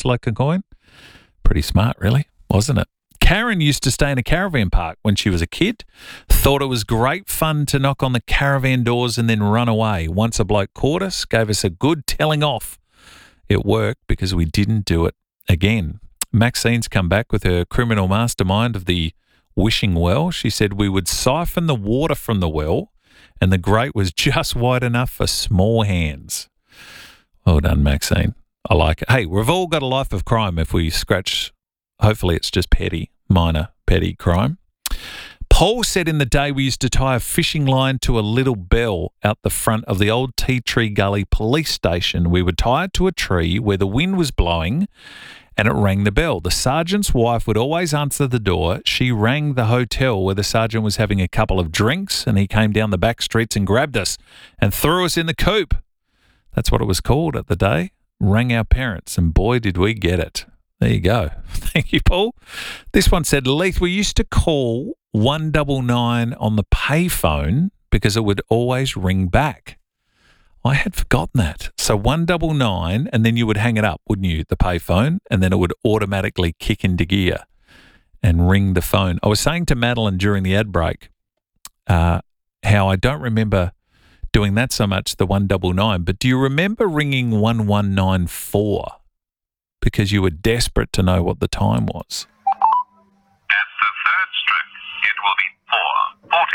like a coin. Pretty smart, really, wasn't it? Karen used to stay in a caravan park when she was a kid. Thought it was great fun to knock on the caravan doors and then run away. Once a bloke caught us, gave us a good telling off. It worked because we didn't do it again. Maxine's come back with her criminal mastermind of the wishing well. She said we would siphon the water from the well and the grate was just wide enough for small hands. Well done, Maxine. I like it. Hey, we've all got a life of crime if we scratch. Hopefully it's just minor petty crime. Paul said in the day we used to tie a fishing line to a little bell out the front of the old Tea Tree Gully police station. We would tie it to a tree where the wind was blowing and it rang the bell. The sergeant's wife would always answer the door. She rang the hotel where the sergeant was having a couple of drinks and he came down the back streets and grabbed us and threw us in the coop. That's what it was called at the day. Rang our parents and boy did we get it. There you go. Thank you, Paul. This one said, Leith, we used to call 199 on the payphone because it would always ring back. I had forgotten that. So 199 and then you would hang it up, wouldn't you, the payphone, and then it would automatically kick into gear and ring the phone. I was saying to Madeline during the ad break how I don't remember doing that so much, the 199, but do you remember ringing 1194? Because you were desperate to know what the time was. At the third stroke, it will be 4:47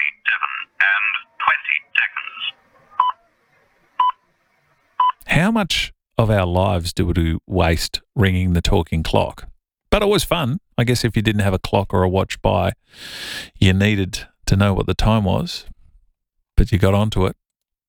and 20 seconds. How much of our lives do we waste ringing the talking clock? But it was fun. I guess if you didn't have a clock or a watch by, you needed to know what the time was. But you got onto it.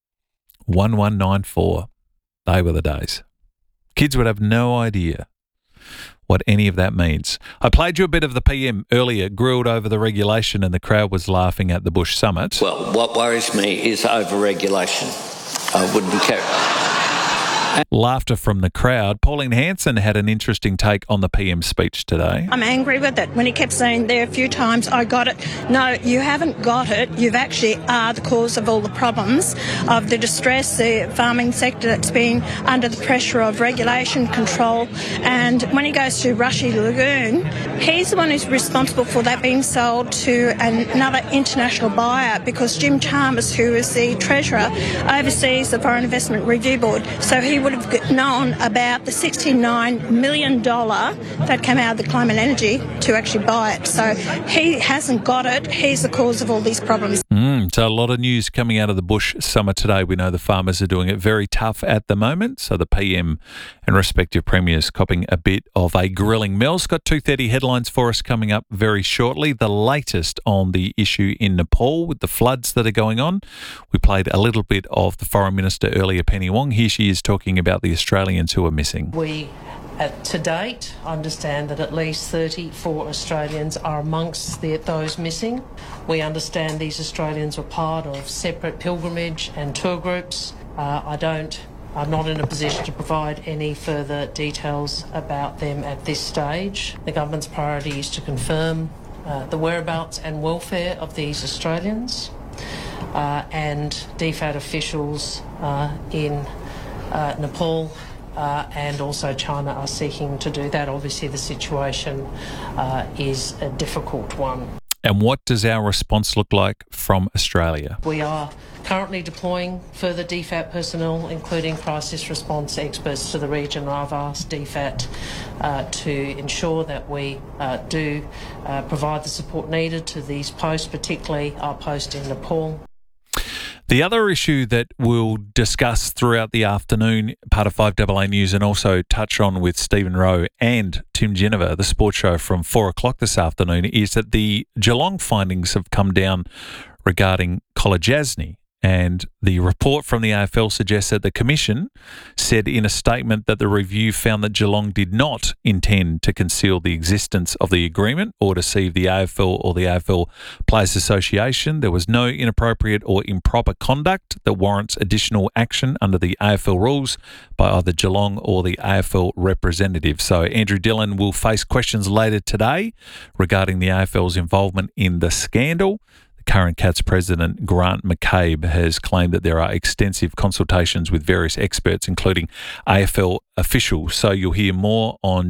1194. They were the days. Kids would have no idea what any of that means. I played you a bit of the PM earlier, grilled over the regulation and the crowd was laughing at the Bush Summit. Well, what worries me is over-regulation. I wouldn't care. Laughter from the crowd. Pauline Hanson had an interesting take on the PM speech today. I'm angry with it when he kept saying there a few times, I got it. No, you haven't got it. You've actually are the cause of all the problems, of the distress, the farming sector that's been under the pressure of regulation, control. And when he goes to Rushy Lagoon, he's the one who's responsible for that being sold to another international buyer because Jim Chalmers, who is the treasurer, oversees the Foreign Investment Review Board. So he would have known about the $69 million that came out of the Climate Energy to actually buy it. So he hasn't got it. He's the cause of all these problems. So a lot of news coming out of the Bush Summit today. We know the farmers are doing it very tough at the moment. So the PM and respective premiers copping a bit of a grilling. Mel's got 2:30 headlines for us coming up very shortly. The latest on the issue in Nepal with the floods that are going on. We played a little bit of the Foreign Minister earlier, Penny Wong. Here she is talking about the Australians who are missing. We, to date, understand that at least 34 Australians are amongst those missing. We understand these Australians were part of separate pilgrimage and tour groups. I'm not in a position to provide any further details about them at this stage. The government's priority is to confirm the whereabouts and welfare of these Australians, and DFAT officials in Nepal and also China are seeking to do that. Obviously, the situation is a difficult one. And what does our response look like from Australia? We are currently deploying further DFAT personnel, including crisis response experts to the region. I've asked DFAT to ensure that we do provide the support needed to these posts, particularly our post in Nepal. The other issue that we'll discuss throughout the afternoon, part of 5AA News, and also touch on with Stephen Rowe and Tim Geneva, the sports show from 4 o'clock this afternoon, is that the Geelong findings have come down regarding Kolodjasny. And the report from the AFL suggests that the Commission said in a statement that the review found that Geelong did not intend to conceal the existence of the agreement or deceive the AFL or the AFL Players Association. There was no inappropriate or improper conduct that warrants additional action under the AFL rules by either Geelong or the AFL representative. So Andrew Dillon will face questions later today regarding the AFL's involvement in the scandal. Current Cats president Grant McCabe has claimed that there are extensive consultations with various experts, including AFL officials. So you'll hear more on